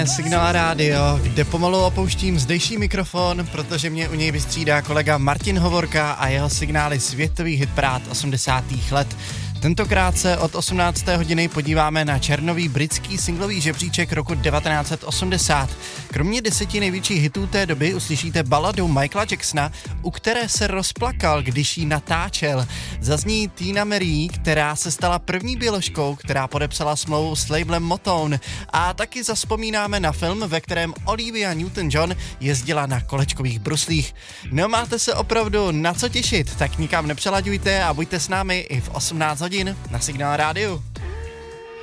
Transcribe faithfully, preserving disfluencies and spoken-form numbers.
je Signál Rádio, kde pomalu opouštím zdejší mikrofon, protože mě u něj vystřídá kolega Martin Hovorka a jeho signály světových hitparád osmdesátých let. Tentokrát se od osmnácté hodiny podíváme na černový britský singlový žebříček roku devatenáct set osmdesát. Kromě deseti největších hitů té doby uslyšíte baladu Michaela Jacksona, u které se rozplakal, když ji natáčel. Zazní Tina Marie, která se stala první běložkou, která podepsala smlouvu s labelem Motown. A taky zavzpomínáme na film, ve kterém Olivia Newton-John jezdila na kolečkových bruslích. No, máte se opravdu na co těšit, tak nikam nepřelaďujte a buďte s námi i v osmnáct hodin na Signál Rádiu.